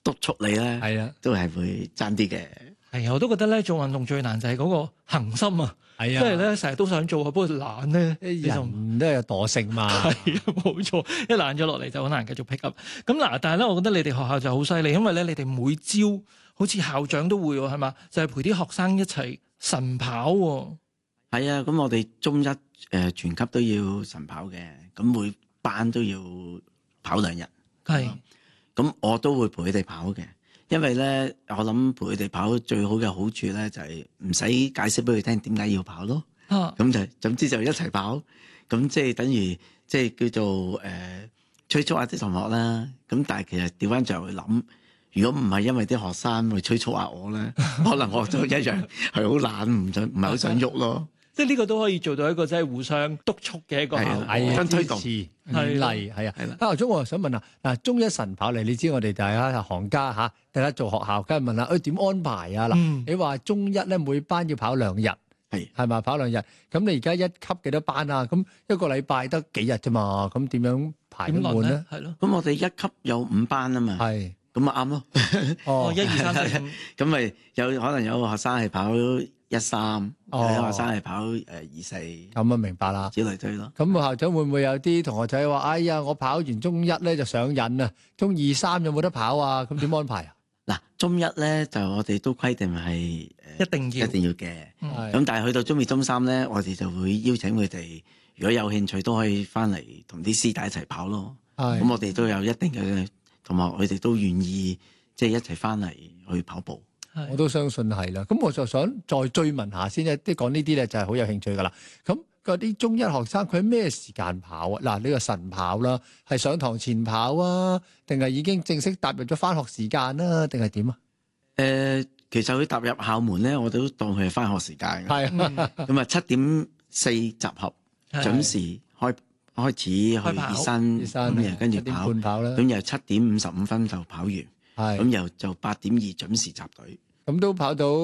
督促你咧， 係啊， 都係會爭啲嘅。 係啊，我都覺得咧做運動最難就係嗰個恒心啊， 係啊， 即係咧成日都想做，不過懶咧， 人都有惰性嘛。 係啊，冇錯，一懶咗落嚟就好難繼續 pick up。咁嗱，但係咧，我覺得你哋學校就好犀利，因為咧你哋每朝好似校長都會喎，係嘛？就係陪啲學生一齊晨跑喎。 係啊，咁我哋中一全級都要晨跑嘅，咁每班都要跑2日。 係， 咁我都會陪佢哋跑嘅，因為咧我諗陪佢哋跑最好嘅好處咧就係唔使解釋俾佢聽點解要跑咯。咁就總之就一齊跑，咁即係等於即係叫做催促下啲同學啦。咁但係其實調翻轉去諗，如果唔係因為啲學生去催促下我咧，可能我都一樣係好懶，唔係好想喐咯。 即係呢個都可以做到一個即係互相督促嘅一個效果， 係啊， 推動鼓勵係啊。校長，我想問嗱，中一晨跑嚟，你知我哋大家行家嚇，大家做學校，梗係問啦，點安排啊？嗱，你話中一咧每班要跑2日，係咪跑2日？咁你而家一級幾多班啊？咁一個禮拜得幾日啫嘛？咁點樣排得滿咧？ 係咯。 咁我哋一級有5班啊嘛。係。咁啊啱咯。 哦，1、2、3、4、5。 咁咪有可能有個學生係跑1、3，有啲學生係跑2、4。 咁啊明白啦。 之類推咯。 咁校長會唔會有啲同學仔話：哎呀，我跑完中一咧就上癮啊，中2、3有冇得跑啊？咁點安排啊？ 嗱，中一咧就我哋都規定係一定要嘅。咁但係去到中2、中3咧，我哋就會邀請佢哋，如果有興趣都可以翻嚟同啲師弟一齊跑咯。咁我哋都有一定嘅同學，佢哋都願意即係一齊翻嚟去跑步。 我都相信係啦。咁我就想再追問下先咧，即係講呢啲咧就係好有興趣噶啦。咁嗰啲中一學生佢喺咩時間跑啊？嗱，呢個晨跑啦，係上堂前跑啊，定係已經正式踏入咗翻學時間啦，定係點啊？ 其實佢踏入校門咧，我都當佢係翻學時間嘅。係咁啊，7:4集合，準時開始去熱身，咁又跟住跑啦。咁又7:55就跑完。咁又就8:2準時集隊， 咁都跑到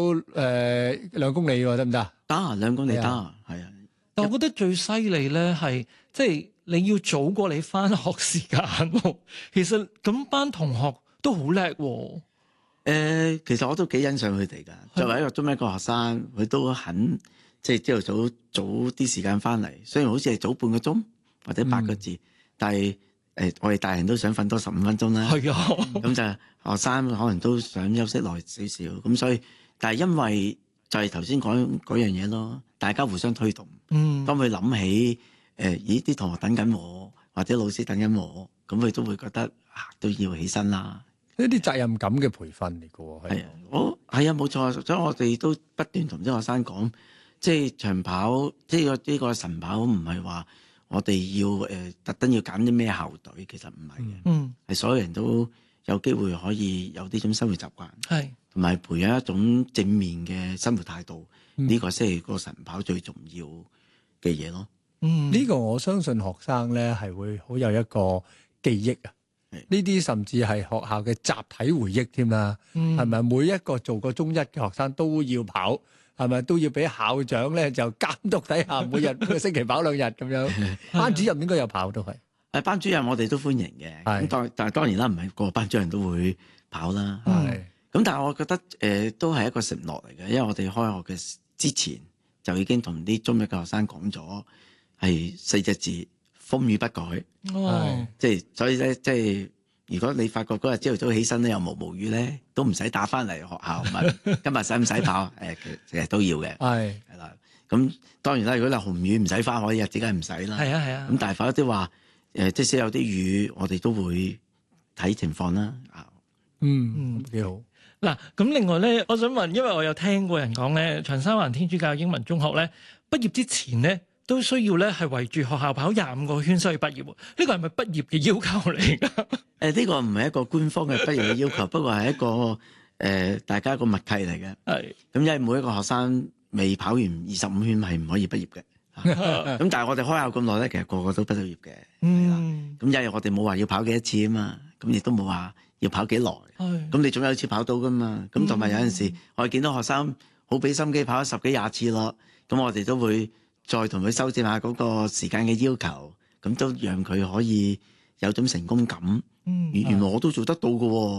2公里喎，得唔得？ 得2公里得，係啊。 但我覺得最犀利咧係，即係你要早過你翻學時間喎。其實咁班同學都好叻喎。 其實我都幾欣賞佢哋㗎。作為一個中一個學生，佢都肯即係朝頭早啲時間翻嚟。雖然好似係早半個鐘或者8個字，但係我哋大人都想瞓多15分鐘啦。係啊，咁就學生可能都想休息耐少少。咁所以，但係因為就係頭先講嗰樣嘢咯，大家互相推動。當佢諗起咦啲同學等緊我，或者老師等緊我，咁佢都會覺得都要起身啦。 呢啲責任感嘅培訓嚟嘅喎。 係啊，係啊，冇錯。所以我哋都不斷同啲學生講，即係長跑，即係呢個晨跑唔係話我哋要特登要揀啲咩校隊，其實唔係嘅。係所有人都有機會可以有呢種生活習慣，同埋培養一種正面嘅生活態度。呢個先係個晨跑最重要嘅嘢咯。 呢個我相信學生咧係會好有一個記憶啊。呢啲甚至係學校嘅集體回憶添啦。係咪每一個做過中一嘅學生都要跑？係咪都要俾校長咧就監督底下，每個星期跑2日咁樣？班主任應該有跑都係。 班主任我哋都歡迎嘅。但係當然啦，唔係個個班主任都會跑啦。咁但係我覺得都係一個承諾嚟嘅，因為我哋開學嘅之前就已經同啲中一嘅學生講咗係4隻字：風雨不改。所以咧，即係如果你發覺嗰日朝頭早起身咧有毛雨咧，都唔使打翻嚟學校問今日使唔使跑？其實都要嘅。係啦。咁當然啦，如果你紅雨唔使翻，我啲日子梗係唔使啦。係啊。咁但係否則啲話即使有啲雨，我哋都會睇情況啦。 幾好。 嗱，咁另外咧，我想問，因為我有聽過人講咧，長沙灣天主教英文中學咧，畢業之前咧都需要咧係圍住學校跑25個圈先可以畢業。呢個係咪畢業嘅要求嚟㗎？呢個唔係一個官方嘅畢業嘅要求，不過係一個大家一個默契嚟嘅。咁因為每一個學生未跑完25圈係唔可以畢業嘅。咁但係我哋開校咁耐咧，其實個個都畢咗業嘅。咁因為我哋冇話要跑幾多次啊嘛，咁亦都冇話要跑幾耐。咁你總有一次跑到噶嘛。咁同埋有陣時，我哋見到學生好俾心機跑咗10幾20次咯，咁我哋都會再同佢修正下嗰個時間嘅要求，咁都讓佢可以有種成功感。原來我都做得到㗎喎。